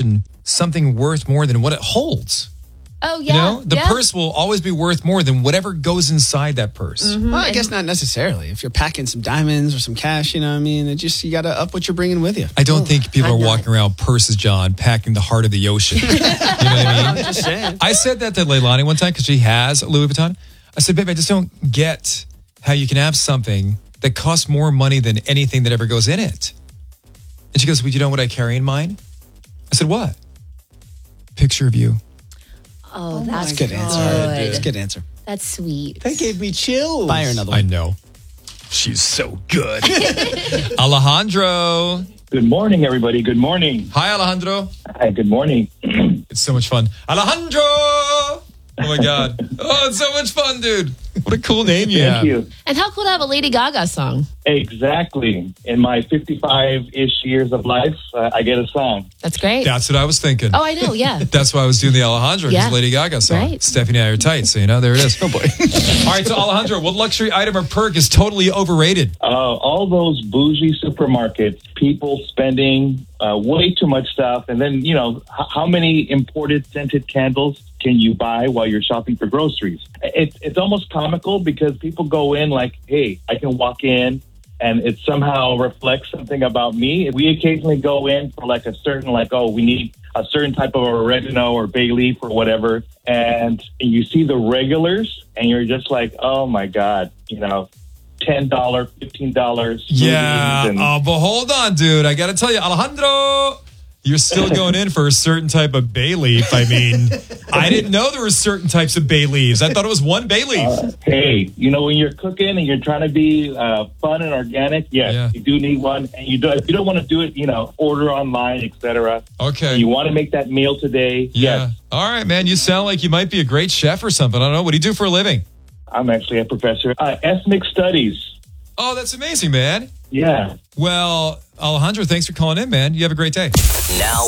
imagine something worth more than what it holds. Oh, yeah. The purse will always be worth more than whatever goes inside that purse. Mm-hmm. Well, I guess not necessarily. If you're packing some diamonds or some cash, you got to up what you're bringing with you. I don't think people are walking around purses, John, packing the heart of the ocean. You know what I mean? Just saying. I said that to Leilani one time because she has a Louis Vuitton. I said, babe, I just don't get how you can have something that costs more money than anything that ever goes in it. And she goes, well, you know what I carry in mine? I said, what? Picture of you. Oh, that's a good answer. That's a good answer. That's sweet. That gave me chills. Buy her another one. I know. She's so good. Alejandro. Good morning, everybody. Good morning. Hi, Alejandro. Hi, good morning. It's so much fun. Alejandro! Oh, my God. Oh, it's so much fun, dude. What a cool name you have. Thank you. And how cool to have a Lady Gaga song. Exactly. In my 55-ish years of life, I get a song. That's great. That's what I was thinking. Oh, I know, yeah. That's why I was doing the Alejandro, because Lady Gaga song. Right. Stephanie and I are tight, so there it is. Oh, boy. All right, so Alejandro, what luxury item or perk is totally overrated? All those bougie supermarkets, people spending way too much stuff. And then, how many imported scented candles can you buy while you're shopping for groceries? It's almost comical because people go in like, hey, I can walk in and it somehow reflects something about me. We occasionally go in for like a certain, we need a certain type of oregano or bay leaf or whatever. And you see the regulars and you're just like, oh my God, $10, $15. Yeah. But hold on, dude. I got to tell you, Alejandro, you're still going in for a certain type of bay leaf. I mean, I didn't know there were certain types of bay leaves. I thought it was one bay leaf. Hey, when you're cooking and you're trying to be fun and organic, yes, you do need one. And you don't want to do it, order online, etc. Okay. And you want to make that meal today. Yeah. Yes. All right, man. You sound like you might be a great chef or something. I don't know. What do you do for a living? I'm actually a professor. Ethnic studies. Oh, that's amazing, man. Yeah. Well, Alejandro, thanks for calling in, man. You have a great day. Now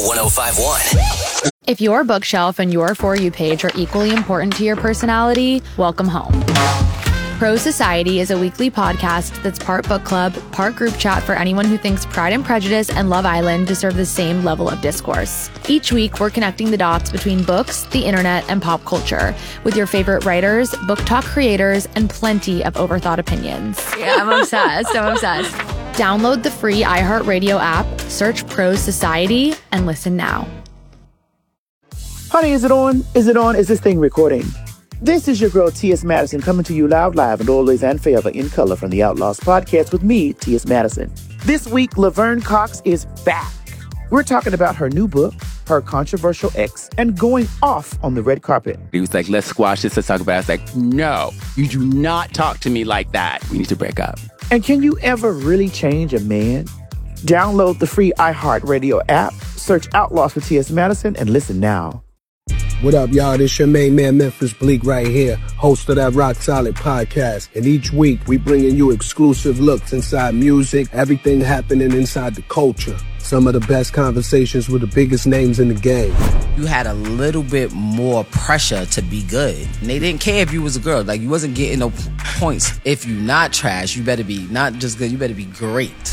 105.1. If your bookshelf and your For You page are equally important to your personality, welcome home. Pro Society is a weekly podcast that's part book club, part group chat for anyone who thinks Pride and Prejudice and Love Island deserve the same level of discourse. Each week, we're connecting the dots between books, the internet, and pop culture with your favorite writers, book talk creators, and plenty of overthought opinions. Yeah, I'm obsessed. Download the free iHeartRadio app, search Pro Society, and listen now. Honey, is it on? Is this thing recording? This is your girl, T.S. Madison, coming to you loud, live, and always and forever in color from the Outlaws podcast with me, T.S. Madison. This week, Laverne Cox is back. We're talking about her new book, her controversial ex, and going off on the red carpet. He was like, let's squash this, let's talk about it. I was like, no, you do not talk to me like that. We need to break up. And can you ever really change a man? Download the free iHeartRadio app, search Outlaws for T.S. Madison, and listen now. What up, y'all? This your main man, Memphis Bleak, right here, host of that Rock Solid podcast. And each week, we bringing you exclusive looks inside music, everything happening inside the culture. Some of the best conversations with the biggest names in the game. You had a little bit more pressure to be good. And they didn't care if you was a girl. Like, you wasn't getting no points. If you not trash, you better be not just good, you better be great.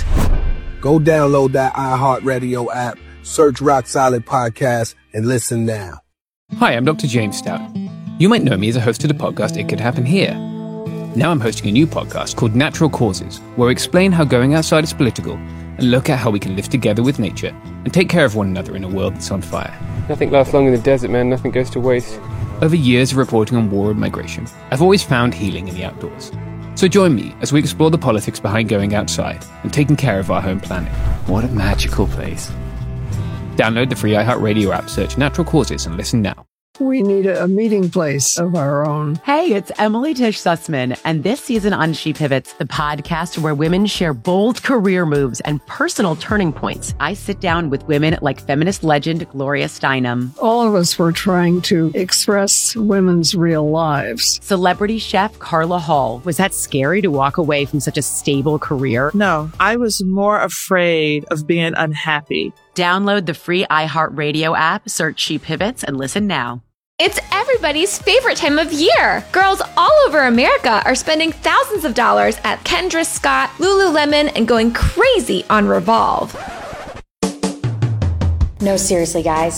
Go download that iHeartRadio app, search Rock Solid Podcast, and listen now. Hi, I'm Dr. James Stout. You might know me as a host of the podcast It Could Happen Here. Now I'm hosting a new podcast called Natural Causes, where I explain how going outside is political and look at how we can live together with nature and take care of one another in a world that's on fire. Nothing lasts long in the desert, man. Nothing goes to waste. Over years of reporting on war and migration, I've always found healing in the outdoors. So join me as we explore the politics behind going outside and taking care of our home planet. What a magical place. Download the free iHeartRadio app, search Natural Causes, and listen now. We need a meeting place of our own. Hey, it's Emily Tish Sussman, and this season on She Pivots, the podcast where women share bold career moves and personal turning points. I sit down with women like feminist legend Gloria Steinem. All of us were trying to express women's real lives. Celebrity chef Carla Hall. Was that scary to walk away from such a stable career? No, I was more afraid of being unhappy. Download the free iHeartRadio app, search She Pivots, and listen now. It's everybody's favorite time of year. Girls all over America are spending thousands of dollars at Kendra Scott, Lululemon, and going crazy on Revolve. No, seriously, guys.